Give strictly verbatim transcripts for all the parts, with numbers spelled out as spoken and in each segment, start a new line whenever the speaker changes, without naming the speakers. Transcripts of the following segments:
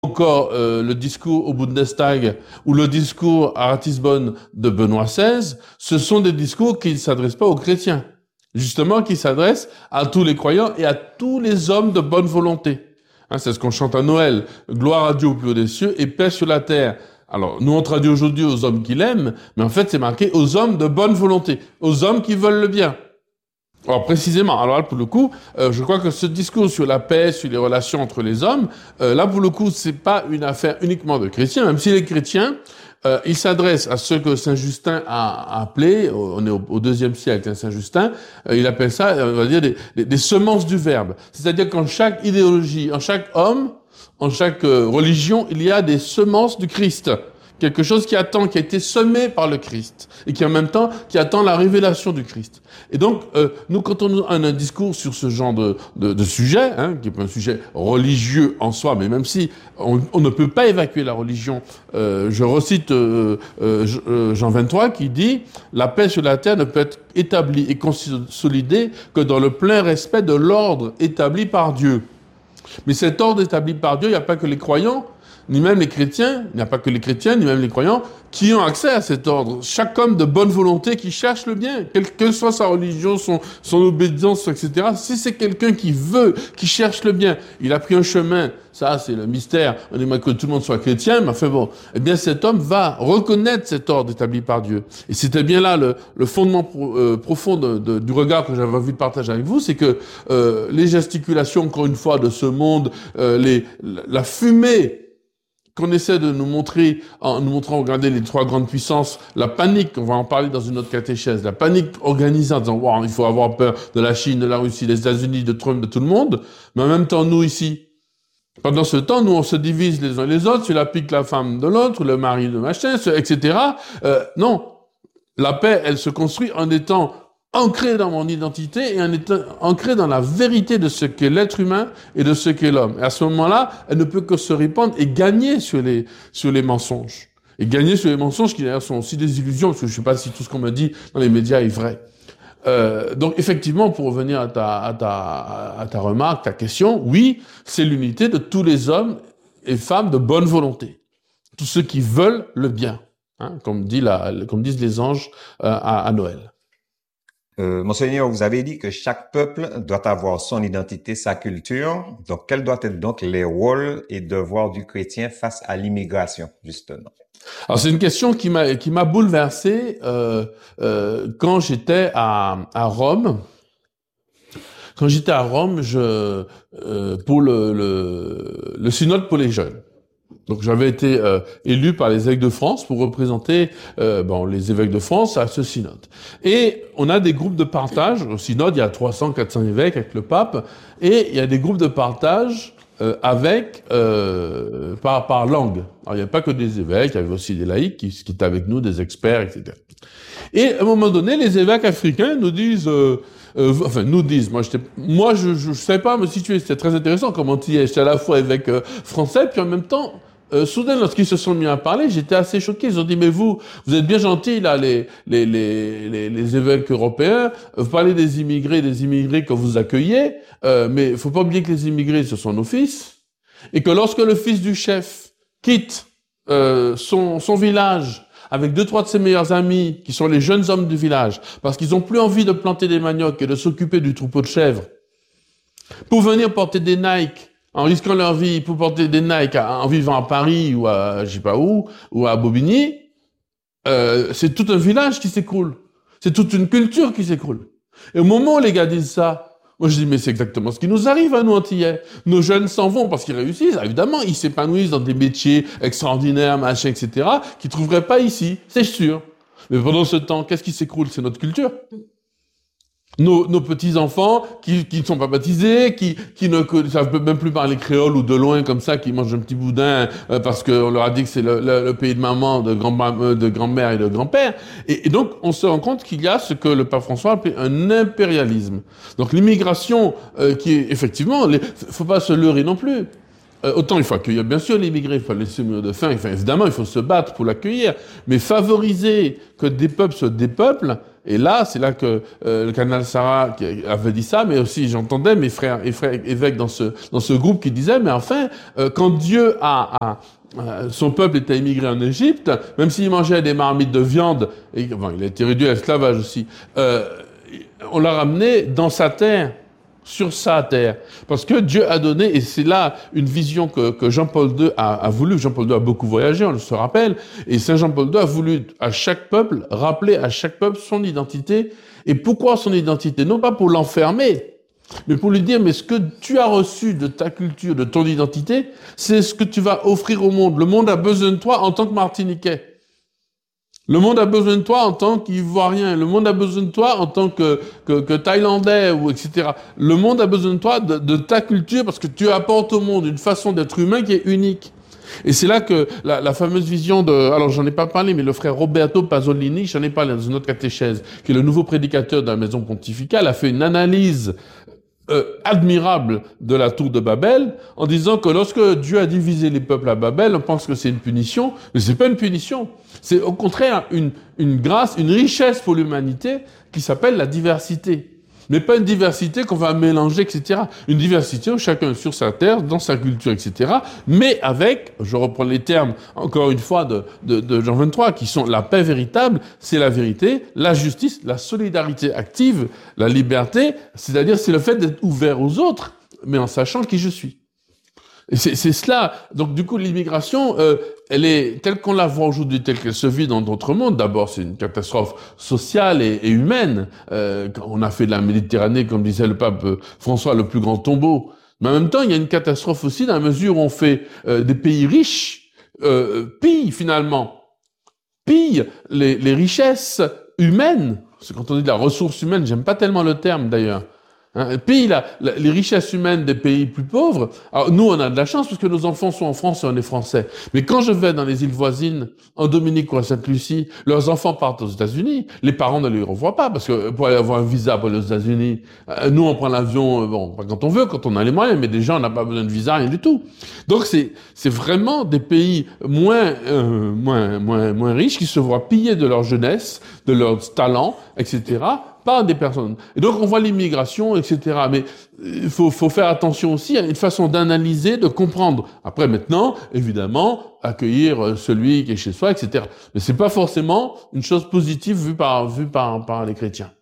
encore euh, le discours au Bundestag ou le discours à Ratisbonne de Benoît seize, ce sont des discours qui ne s'adressent pas aux chrétiens, justement qui s'adressent à tous les croyants et à tous les hommes de bonne volonté. Hein, c'est ce qu'on chante à Noël, gloire à Dieu au plus haut des cieux et paix sur la terre. Alors, nous on traduit aujourd'hui aux hommes qui l'aiment, mais en fait c'est marqué aux hommes de bonne volonté, aux hommes qui veulent le bien. Alors précisément, alors là pour le coup, euh, je crois que ce discours sur la paix, sur les relations entre les hommes, euh, là pour le coup, c'est pas une affaire uniquement de chrétiens, même si les chrétiens, euh, ils s'adressent à ce que Saint Justin a appelé, on est au, au deuxième siècle, hein, Saint Justin, euh, il appelle ça, on va dire, des, des, des semences du Verbe. C'est-à-dire qu'en chaque idéologie, en chaque homme, en chaque euh, religion, il y a des semences du Christ. Quelque chose qui attend, qui a été semé par le Christ, et qui en même temps, qui attend la révélation du Christ. Et donc, euh, nous, quand on a un discours sur ce genre de, de, de sujet, hein, qui est un sujet religieux en soi, mais même si on, on ne peut pas évacuer la religion, euh, je recite euh, euh, Jean vingt-trois qui dit « La paix sur la terre ne peut être établie et consolidée que dans le plein respect de l'ordre établi par Dieu. » Mais cet ordre établi par Dieu, il n'y a pas que les croyants, ni même les chrétiens, il n'y a pas que les chrétiens, ni même les croyants, qui ont accès à cet ordre. Chaque homme de bonne volonté qui cherche le bien, quelle que soit sa religion, son, son obéissance, et cetera. Si c'est quelqu'un qui veut, qui cherche le bien, il a pris un chemin, ça c'est le mystère, on aimerait que tout le monde soit chrétien, mais enfin bon, eh bien cet homme va reconnaître cet ordre établi par Dieu. Et c'était bien là le, le fondement pro, euh, profond de, de, du regard que j'avais envie de partager avec vous, c'est que euh, les gesticulations, encore une fois, de ce monde, euh, les, la fumée, qu'on essaie de nous montrer, en nous montrant, regardez les trois grandes puissances, la panique, on va en parler dans une autre catéchèse, la panique organisée en disant, wow, il faut avoir peur de la Chine, de la Russie, des États-Unis, de Trump, de tout le monde, mais en même temps, nous ici, pendant ce temps, nous, on se divise les uns les autres, celui-là pique la femme de l'autre, le mari de machin, et cetera. Euh, non, la paix, elle se construit en étant ancrée dans mon identité et en étant ancrée dans la vérité de ce qu'est l'être humain et de ce qu'est l'homme. Et à ce moment-là, elle ne peut que se répandre et gagner sur les, sur les mensonges. Et gagner sur les mensonges qui d'ailleurs sont aussi des illusions, parce que je ne sais pas si tout ce qu'on me dit dans les médias est vrai. Euh, donc effectivement, pour revenir à ta, à ta, à ta remarque, ta question, oui, c'est l'unité de tous les hommes et femmes de bonne volonté. Tous ceux qui veulent le bien, hein, comme, dit la, comme disent les anges euh, à, à Noël.
Euh, Monseigneur, vous avez dit que chaque peuple doit avoir son identité, sa culture. Donc, quels doivent être donc les rôles et devoirs du chrétien face à l'immigration, justement?
Alors, c'est une question qui m'a qui m'a bouleversé euh, euh, quand j'étais à, à Rome. Quand j'étais à Rome, je euh, pour le, le le synode pour les jeunes. Donc j'avais été euh, élu par les évêques de France pour représenter euh, bon, les évêques de France à ce synode. Et on a des groupes de partage. Au synode, il y a trois cents, quatre cents évêques avec le pape. Et il y a des groupes de partage euh, avec euh, par, par langue. Alors il n'y a pas que des évêques, il y avait aussi des laïcs qui, qui étaient avec nous, des experts, et cetera. Et à un moment donné, les évêques africains nous disent... Euh, Euh, enfin, nous disent, moi, j'étais, moi, je, je, je savais pas me situer. C'était très intéressant comment tu y es. J'étais à la fois évêque euh, français, puis en même temps, euh, soudain, lorsqu'ils se sont mis à parler, j'étais assez choqué. Ils ont dit, mais vous, vous êtes bien gentils, là, les, les, les, les, les évêques européens. Vous parlez des immigrés, des immigrés que vous accueillez, euh, mais il faut pas oublier que les immigrés, ce sont nos fils. Et que lorsque le fils du chef quitte euh, son, son village, avec deux, trois de ses meilleurs amis, qui sont les jeunes hommes du village, parce qu'ils ont plus envie de planter des maniocs et de s'occuper du troupeau de chèvres, pour venir porter des Nike, en risquant leur vie, pour porter des Nike en vivant à Paris ou à, je sais pas où, ou à Bobigny, euh, c'est tout un village qui s'écroule. C'est toute une culture qui s'écroule. Et au moment où les gars disent ça, moi, je dis, mais c'est exactement ce qui nous arrive à nous, Antillais. Nos jeunes s'en vont parce qu'ils réussissent. Évidemment, ils s'épanouissent dans des métiers extraordinaires, machin, et cetera, qu'ils trouveraient pas ici. C'est sûr. Mais pendant ce temps, qu'est-ce qui s'écroule? C'est notre culture. Nos, nos petits-enfants qui, qui ne sont pas baptisés, qui, qui ne savent même plus parler créole ou de loin comme ça, qui mangent un petit boudin euh, parce qu'on leur a dit que c'est le, le, le pays de maman, de, grand, de grand-mère et de grand-père. Et, et donc, on se rend compte qu'il y a ce que le pape François appelle un impérialisme. Donc, l'immigration euh, qui est effectivement... Il ne faut pas se leurrer non plus. Euh, autant il faut accueillir bien sûr l'immigré, il faut laisser mourir de faim, enfin, évidemment il faut se battre pour l'accueillir, mais favoriser que des peuples se dépeuplent, Et là, c'est là que euh, le canal Sarah qui avait dit ça, mais aussi j'entendais mes frères et frères évêques dans ce dans ce groupe qui disaient, mais enfin, euh, quand Dieu a, a euh, son peuple était immigré en Égypte, même s'il mangeait des marmites de viande, et bon, il a été réduit à l'esclavage aussi, euh, on l'a ramené dans sa terre, sur sa terre, parce que Dieu a donné, et c'est là une vision que, que Jean-Paul deux a, a voulu. Jean-Paul deux a beaucoup voyagé, on le se rappelle, et Saint Jean-Paul deux a voulu à chaque peuple rappeler à chaque peuple son identité. Et pourquoi son identité? Non pas pour l'enfermer, mais pour lui dire, mais ce que tu as reçu de ta culture, de ton identité, c'est ce que tu vas offrir au monde. Le monde a besoin de toi en tant que Martiniquais. Le monde a besoin de toi en tant qu'Ivoirien. Le monde a besoin de toi en tant que, que, que Thaïlandais, ou et cetera. Le monde a besoin de toi, de, de ta culture, parce que tu apportes au monde une façon d'être humain qui est unique. Et c'est là que la, la fameuse vision de... Alors, j'en ai pas parlé, mais le frère Roberto Pasolini, j'en ai parlé dans une autre catéchèse, qui est le nouveau prédicateur de la maison pontificale, a fait une analyse Euh, admirable de la tour de Babel, en disant que lorsque Dieu a divisé les peuples à Babel, on pense que c'est une punition, mais c'est pas une punition. C'est au contraire une, une grâce, une richesse pour l'humanité qui s'appelle la diversité. Mais pas une diversité qu'on va mélanger, et cetera. Une diversité où chacun est sur sa terre, dans sa culture, et cetera. Mais avec, je reprends les termes, encore une fois, de, de, de Jean vingt-trois, qui sont la paix véritable, c'est la vérité, la justice, la solidarité active, la liberté, c'est-à-dire c'est le fait d'être ouvert aux autres, mais en sachant qui je suis. Et c'est, c'est cela. Donc, du coup, l'immigration, euh, elle est telle qu'on la voit aujourd'hui, telle qu'elle se vit dans d'autres mondes. D'abord, c'est une catastrophe sociale et, et humaine. Euh, on a fait de la Méditerranée, comme disait le pape François, le plus grand tombeau. Mais en même temps, il y a une catastrophe aussi dans la mesure où on fait euh, des pays riches, euh, pillent finalement, pillent les, les richesses humaines. C'est quand on dit de la ressource humaine, j'aime pas tellement le terme d'ailleurs. Hein, puis la, la, les richesses humaines des pays plus pauvres. Alors nous, on a de la chance parce que nos enfants sont en France et on est français. Mais quand je vais dans les îles voisines, en Dominique ou à Sainte-Lucie, leurs enfants partent aux États-Unis. Les parents ne les revoient pas parce que pour aller avoir un visa pour aller aux États-Unis, euh, nous on prend l'avion, euh, bon, pas quand on veut, quand on a les moyens, mais déjà on n'a pas besoin de visa, rien du tout. Donc c'est c'est vraiment des pays moins euh, moins moins moins riches qui se voient piller de leur jeunesse, de leurs talents, et cetera par des personnes. Et donc, on voit l'immigration, et cetera. Mais il faut, faut faire attention aussi à une façon d'analyser, de comprendre. Après, maintenant, évidemment, accueillir celui qui est chez soi, et cetera. Mais c'est pas forcément une chose positive vue par, vue par, par les chrétiens.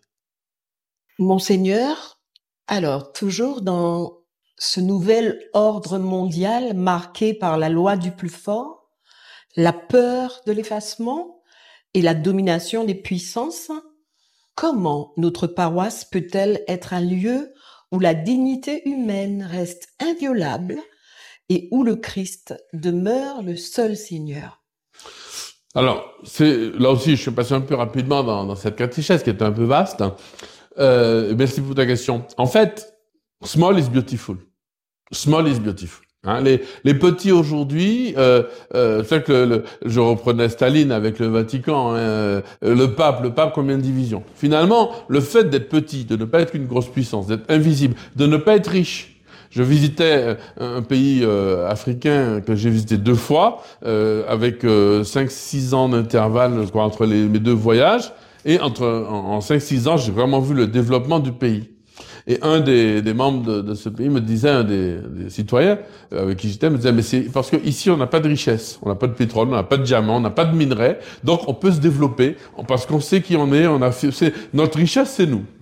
Monseigneur, alors, toujours dans ce nouvel ordre mondial marqué par la loi du plus fort, la peur de l'effacement et la domination des puissances, comment notre paroisse peut-elle être un lieu où la dignité humaine reste inviolable et où le Christ demeure le seul Seigneur?
Alors, c'est là aussi, je suis passé un peu rapidement dans, dans cette catéchèse qui est un peu vaste. Euh, merci pour ta question. En fait, small is beautiful. Small is beautiful. Hein, les, les petits aujourd'hui, euh, euh, c'est que le, je reprenais Staline avec le Vatican, hein, euh, le pape, le pape combien de divisions. Finalement, le fait d'être petit, de ne pas être une grosse puissance, d'être invisible, de ne pas être riche. Je visitais un pays euh, africain que j'ai visité deux fois, euh, avec euh, cinq six ans d'intervalle, je crois, entre les, mes deux voyages, et entre en, en cinq six ans, j'ai vraiment vu le développement du pays. Et un des, des membres de, de ce pays me disait, un des, des citoyens avec qui j'étais, me disait, mais c'est parce que ici on n'a pas de richesse, on n'a pas de pétrole, on n'a pas de diamants, on n'a pas de minerais, donc on peut se développer parce qu'on sait qui on est, on a, c'est, notre richesse c'est nous.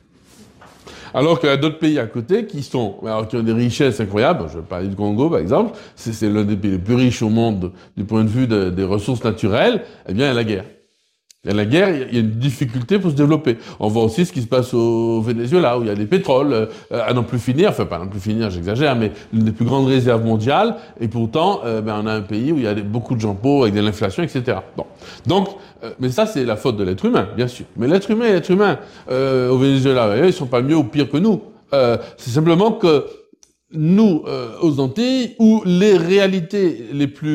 Alors qu'il y a d'autres pays à côté qui sont, alors qui ont des richesses incroyables. Je vais parler du Congo par exemple, c'est, c'est l'un des pays les plus riches au monde du point de vue de, des ressources naturelles. Eh bien, il y a la guerre. Il y a la guerre, il y a une difficulté pour se développer. On voit aussi ce qui se passe au Venezuela, où il y a des pétroles euh, à n'en plus finir, enfin pas à n'en plus finir, j'exagère, mais l'une des plus grandes réserves mondiales, et pourtant, euh, ben, on a un pays où il y a des, beaucoup de gens pauvres, avec de l'inflation, et cetera. Bon. Donc, euh, mais ça, c'est la faute de l'être humain, bien sûr. Mais l'être humain, l'être humain, euh, au Venezuela, eux, ils sont pas mieux ou pire que nous. Euh, c'est simplement que nous, euh, aux Antilles, où les réalités les plus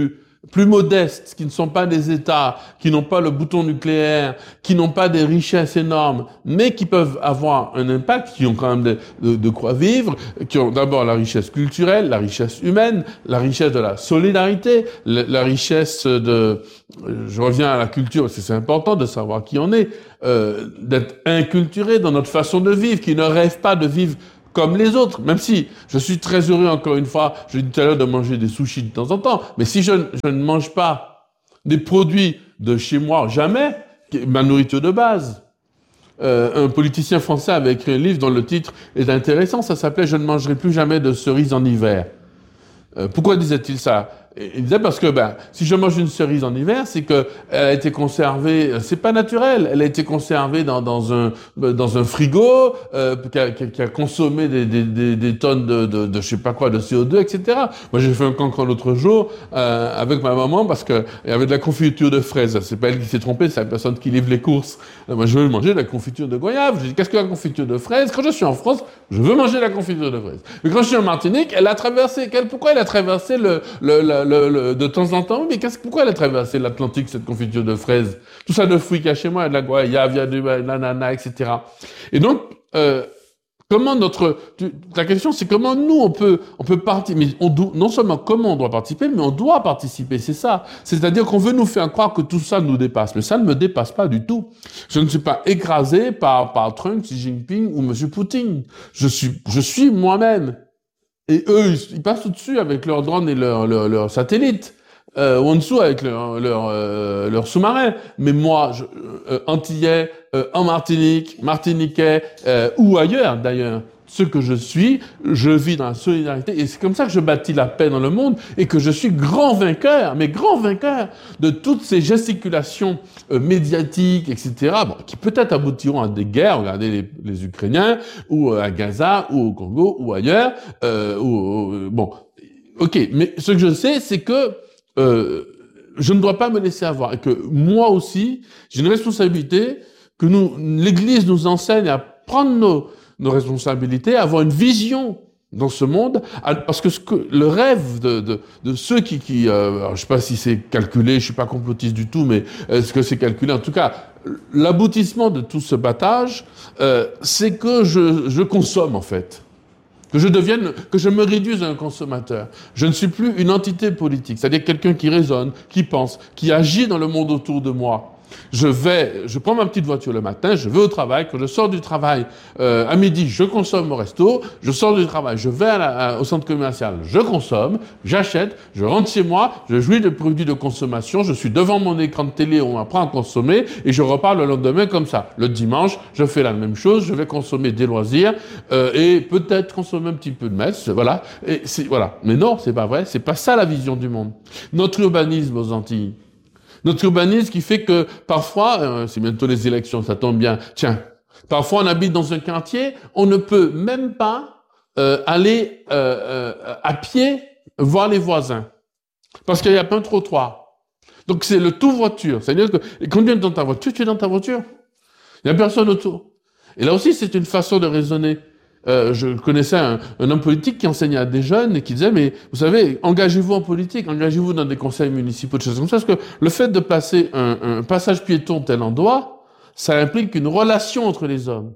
plus modestes, qui ne sont pas des États, qui n'ont pas le bouton nucléaire, qui n'ont pas des richesses énormes, mais qui peuvent avoir un impact, qui ont quand même de, de, de quoi vivre, qui ont d'abord la richesse culturelle, la richesse humaine, la richesse de la solidarité, la, la richesse de... Je reviens à la culture, parce que c'est important de savoir qui on est, euh, d'être inculturé dans notre façon de vivre, qui ne rêve pas de vivre comme les autres, même si je suis très heureux, encore une fois, je dis tout à l'heure, de manger des sushis de temps en temps, mais si je, je ne mange pas des produits de chez moi, jamais, ma nourriture de base. Euh, un politicien français avait écrit un livre dont le titre est intéressant, ça s'appelait « Je ne mangerai plus jamais de cerises en hiver ». Euh, pourquoi disait-il ça? Il disait parce que ben, si je mange une cerise en hiver, c'est que elle a été conservée, c'est pas naturel, elle a été conservée dans, dans un dans un frigo, euh, qui, a, qui a consommé des, des, des, des tonnes de, de, de je sais pas quoi, de C O deux, et cetera. Moi, j'ai fait un cancre l'autre jour euh, avec ma maman parce que il y avait de la confiture de fraises. C'est pas elle qui s'est trompée, c'est la personne qui livre les courses. Euh, moi, je veux manger de la confiture de goyave. J'ai dit qu'est-ce que la confiture de fraises? Quand je suis en France, je veux manger la confiture de fraises. Mais quand je suis en Martinique, elle a traversé. Quelle, pourquoi elle a traversé le, le, le Le, le, de temps en temps, mais qu'est-ce, pourquoi elle a traversé l'Atlantique, cette confiture de fraises? Tout ça de fruits qu'il y a chez moi, il y a de la goyave, il y a de l'ananas, et cetera. Et donc, euh, comment notre, tu, ta question, c'est comment nous, on peut, on peut participer, mais on doit, non seulement comment on doit participer, mais on doit participer, c'est ça. C'est-à-dire qu'on veut nous faire croire que tout ça nous dépasse, mais ça ne me dépasse pas du tout. Je ne suis pas écrasé par, par Trump, Xi Jinping ou Monsieur Poutine. Je suis, je suis moi-même. Et eux, ils, ils passent au-dessus avec leurs drones et leurs leur, leur satellites, euh, ou en dessous avec leurs leur, euh, leur sous-marins. Mais moi, je, euh, Antillais, euh, en Martinique, Martiniquais, euh, ou ailleurs d'ailleurs, ce que je suis, je vis dans la solidarité. Et c'est comme ça que je bâtis la paix dans le monde et que je suis grand vainqueur, mais grand vainqueur de toutes ces gesticulations euh, médiatiques, et cetera, bon, qui peut-être aboutiront à des guerres, regardez les, les Ukrainiens, ou à Gaza, ou au Congo, ou ailleurs, euh, ou, ou, bon, ok, mais ce que je sais, c'est que euh, je ne dois pas me laisser avoir, et que moi aussi, j'ai une responsabilité que nous, l'Église nous enseigne à prendre nos nos responsabilités, avoir une vision dans ce monde, parce que, ce que le rêve de, de, de ceux qui, qui euh, alors je sais pas si c'est calculé, je suis pas complotiste du tout, mais est-ce que c'est calculé? En tout cas, l'aboutissement de tout ce battage, euh, c'est que je, je consomme en fait. Que je devienne, que je me réduise à un consommateur. Je ne suis plus une entité politique, c'est-à-dire quelqu'un qui raisonne, qui pense, qui agit dans le monde autour de moi. Je vais, je prends ma petite voiture le matin, je vais au travail. Quand je sors du travail euh, à midi, je consomme au resto. Je sors du travail, je vais à la, à, au centre commercial, je consomme, j'achète, je rentre chez moi, je jouis de produits de consommation. Je suis devant mon écran de télé, on m'apprend à consommer et je repars le lendemain comme ça. Le dimanche, je fais la même chose, je vais consommer des loisirs euh, et peut-être consommer un petit peu de messe, voilà. Et c'est voilà. Mais non, c'est pas vrai. C'est pas ça la vision du monde. Notre urbanisme aux Antilles. Notre urbanisme qui fait que parfois, euh, c'est bientôt les élections, ça tombe bien, tiens, parfois on habite dans un quartier, on ne peut même pas euh, aller euh, euh, à pied voir les voisins, parce qu'il y a pas un trottoir. Donc c'est le tout voiture, c'est-à-dire que quand tu es dans ta voiture, tu es dans ta voiture, il n'y a personne autour. Et là aussi, c'est une façon de raisonner. Euh, je connaissais un, un homme politique qui enseignait à des jeunes et qui disait, mais vous savez, engagez-vous en politique, engagez-vous dans des conseils municipaux, des choses comme ça, parce que le fait de placer un, un passage piéton tel endroit, ça implique une relation entre les hommes.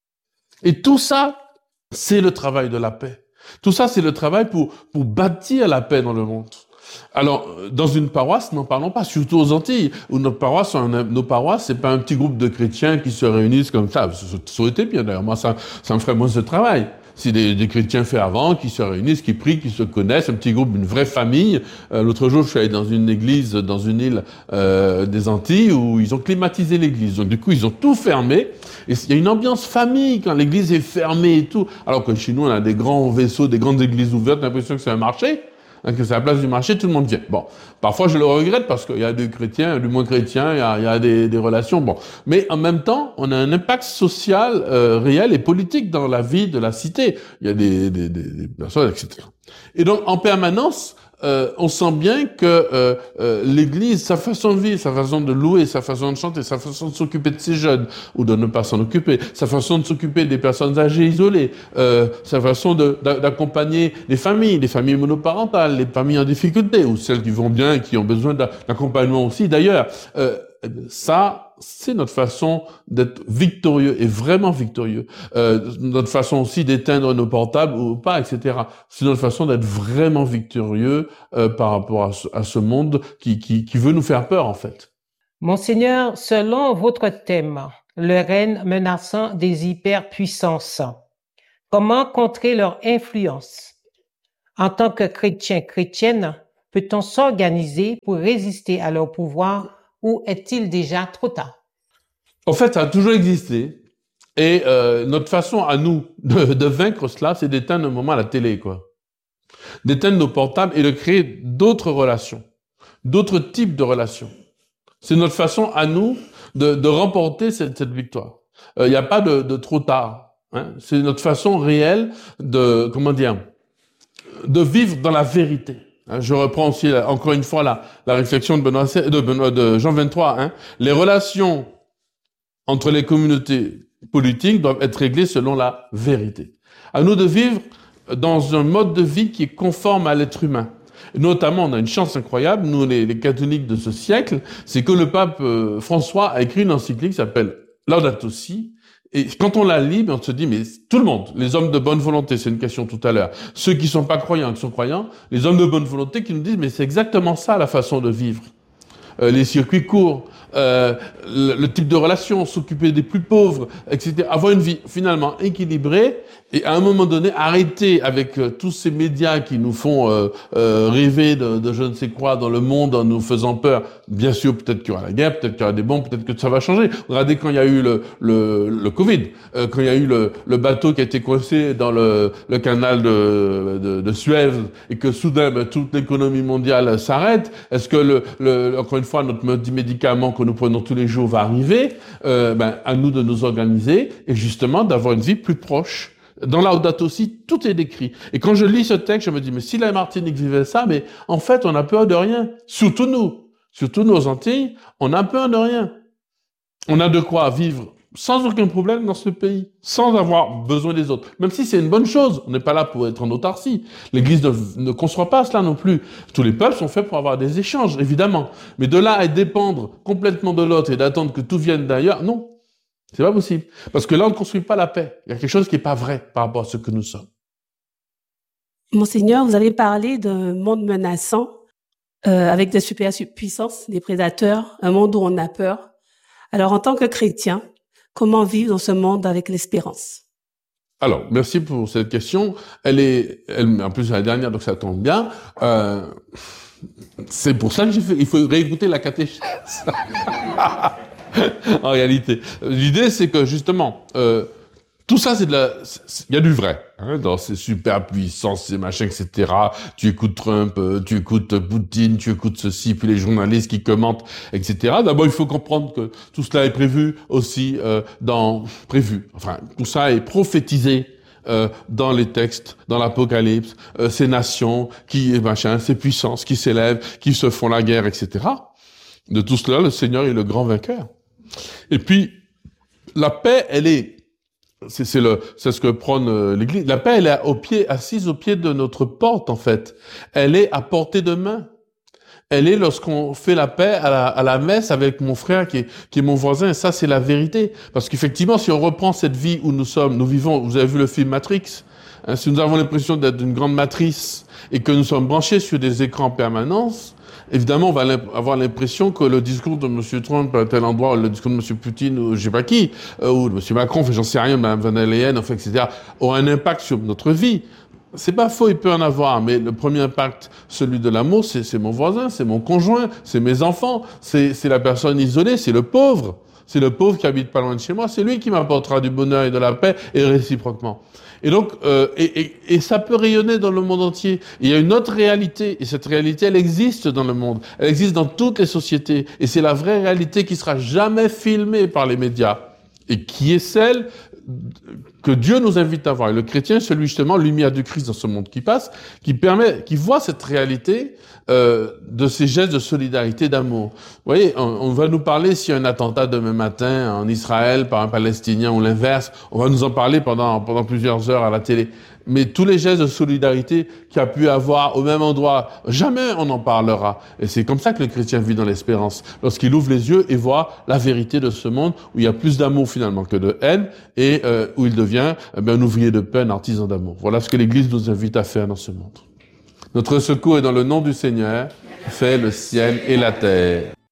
Et tout ça, c'est le travail de la paix. Tout ça, c'est le travail pour, pour bâtir la paix dans le monde. Alors, dans une paroisse, n'en parlons pas, surtout aux Antilles, où notre paroisse, nos paroisses, c'est pas un petit groupe de chrétiens qui se réunissent comme ça. Ça aurait été bien, d'ailleurs. Moi, ça, ça me ferait moins de travail. Si des, des chrétiens faits avant, qui se réunissent, qui prient, qui se connaissent, un petit groupe, une vraie famille. Euh, l'autre jour, je suis allé dans une église, dans une île euh, des Antilles, où ils ont climatisé l'église. Donc, du coup, ils ont tout fermé. Et il y a une ambiance famille quand l'église est fermée et tout. Alors que chez nous, on a des grands vaisseaux, des grandes églises ouvertes, on a l'impression que c'est un marché. Que c'est la place du marché, tout le monde vient. Bon, parfois je le regrette parce qu'il y a des chrétiens, du moins chrétiens, il y a, il y a des, des relations. Bon, mais en même temps, on a un impact social euh, réel et politique dans la vie de la cité. Il y a des, des, des, des personnes, et cetera. Et donc, en permanence, euh, on sent bien que euh, euh, l'Église, sa façon de vivre, sa façon de louer, sa façon de chanter, sa façon de s'occuper de ses jeunes, ou de ne pas s'en occuper, sa façon de s'occuper des personnes âgées isolées, euh, sa façon de, d'accompagner les familles, les familles monoparentales, les familles en difficulté, ou celles qui vont bien et qui ont besoin d'accompagnement aussi d'ailleurs. Euh, ça, c'est notre façon d'être victorieux et vraiment victorieux. Euh, notre façon aussi d'éteindre nos portables ou pas, et cetera. C'est notre façon d'être vraiment victorieux euh, par rapport à ce, à ce monde qui, qui, qui veut nous faire peur, en fait.
Monseigneur, selon votre thème, le règne menaçant des hyperpuissances, comment contrer leur influence? En tant que chrétien, chrétienne, peut-on s'organiser pour résister à leur pouvoir ou est-il déjà trop tard?
En fait, ça a toujours existé. Et euh, notre façon à nous de, de vaincre cela, c'est d'éteindre un moment à la télé, quoi. D'éteindre nos portables et de créer d'autres relations, d'autres types de relations. C'est notre façon à nous de, de remporter cette, cette victoire. Il euh, n'y a pas de, de trop tard. Hein. C'est notre façon réelle de, comment dire, de vivre dans la vérité. Je reprends aussi, encore une fois, la, la réflexion de, Benoît, de, Benoît, de Jean vingt-trois. Hein. Les relations entre les communautés politiques doivent être réglées selon la vérité. À nous de vivre dans un mode de vie qui est conforme à l'être humain. Et notamment, on a une chance incroyable, nous les, les catholiques de ce siècle, c'est que le pape euh, François a écrit une encyclique qui s'appelle Laudato Si. Et quand on la lit, on se dit, mais tout le monde, les hommes de bonne volonté, c'est une question tout à l'heure, ceux qui sont pas croyants, qui sont croyants, les hommes de bonne volonté qui nous disent, mais c'est exactement ça la façon de vivre. Euh, les circuits courts, euh, le, le type de relation, s'occuper des plus pauvres, et cetera. Avoir une vie finalement équilibrée et à un moment donné arrêter avec euh, tous ces médias qui nous font euh, euh, rêver de, de je ne sais quoi dans le monde en nous faisant peur. Bien sûr, peut-être qu'il y aura la guerre, peut-être qu'il y aura des bombes, peut-être que ça va changer. Regardez quand il y a eu le, le, le Covid, euh, quand il y a eu le, le bateau qui a été coincé dans le, le canal de, de, de Suez et que soudain ben, toute l'économie mondiale s'arrête. Est-ce que le, le, encore une fois notre médicament que nous prenons tous les jours va arriver? euh, ben, À nous de nous organiser et justement d'avoir une vie plus proche. Dans Laudato Si, tout est décrit. Et quand je lis ce texte, je me dis, mais si la Martinique vivait ça, mais en fait, on a peur de rien. Surtout nous. Surtout nos Antilles, on a peur de rien. On a de quoi vivre sans aucun problème dans ce pays, sans avoir besoin des autres. Même si c'est une bonne chose, on n'est pas là pour être en autarcie. L'Église ne, ne conçoit pas cela non plus. Tous les peuples sont faits pour avoir des échanges, évidemment. Mais de là à dépendre complètement de l'autre et d'attendre que tout vienne d'ailleurs, non. C'est pas possible. Parce que là, on ne construit pas la paix. Il y a quelque chose qui n'est pas vrai par rapport à ce que nous sommes.
Monseigneur, vous avez parlé d'un monde menaçant, euh, avec des superpuissances, des prédateurs, un monde où on a peur. Alors, en tant que chrétien, comment vivre dans ce monde avec l'espérance?
Alors, merci pour cette question. Elle est, elle, en plus, c'est la dernière, donc ça tombe bien. Euh, c'est pour ça que j'ai fait, il faut réécouter la catéchèse. En réalité, l'idée c'est que justement, euh, tout ça c'est de la, il y a du vrai hein, dans ces superpuissances, ces machins, et cetera. Tu écoutes Trump, euh, tu écoutes Poutine, tu écoutes ceci, puis les journalistes qui commentent, et cetera. D'abord, il faut comprendre que tout cela est prévu aussi euh, dans prévu. Enfin, tout ça est prophétisé. Euh, dans les textes, dans l'Apocalypse, euh, ces nations qui, machin, ces puissances qui s'élèvent, qui se font la guerre, et cetera. De tout cela, le Seigneur est le grand vainqueur. Et puis, la paix, elle est, c'est, c'est le, c'est ce que prône euh, l'Église. La paix, elle est au pied, assise au pied de notre porte, en fait. Elle est à portée de main. Elle est lorsqu'on fait la paix à la, à la messe avec mon frère qui est, qui est mon voisin. Et ça, c'est la vérité. Parce qu'effectivement, si on reprend cette vie où nous sommes, nous vivons, vous avez vu le film Matrix, hein, si nous avons l'impression d'être une grande matrice et que nous sommes branchés sur des écrans en permanence, évidemment, on va avoir l'impression que le discours de M. Trump à tel endroit, ou le discours de M. Poutine, ou je sais pas qui, euh, ou de M. Macron, enfin, j'en sais rien, Mme Van der Leyen, enfin, et cetera, aura un impact sur notre vie. C'est pas faux, il peut en avoir, mais le premier impact, celui de l'amour, c'est, c'est mon voisin, c'est mon conjoint, c'est mes enfants, c'est, c'est la personne isolée, c'est le pauvre. C'est le pauvre qui habite pas loin de chez moi, c'est lui qui m'apportera du bonheur et de la paix, et réciproquement. Et donc, euh, et, et, et ça peut rayonner dans le monde entier. Il y a une autre réalité, et cette réalité, elle existe dans le monde. Elle existe dans toutes les sociétés. Et c'est la vraie réalité qui sera jamais filmée par les médias. Et qui est celle que Dieu nous invite à voir. Et le chrétien, celui justement, lumière du Christ dans ce monde qui passe, qui permet, qui voit cette réalité euh, de ces gestes de solidarité, d'amour. Vous voyez, on, on va nous parler s'il y a un attentat demain matin en Israël par un Palestinien ou l'inverse. On va nous en parler pendant pendant plusieurs heures à la télé. Mais tous les gestes de solidarité qu'il y a pu avoir au même endroit, jamais on en parlera. Et c'est comme ça que le chrétien vit dans l'espérance. Lorsqu'il ouvre les yeux et voit la vérité de ce monde où il y a plus d'amour finalement que de haine et euh, où il devient eh bien, un ouvrier de paix, un artisan d'amour. Voilà ce que l'Église nous invite à faire dans ce monde. Notre secours est dans le nom du Seigneur, fait le ciel et la terre.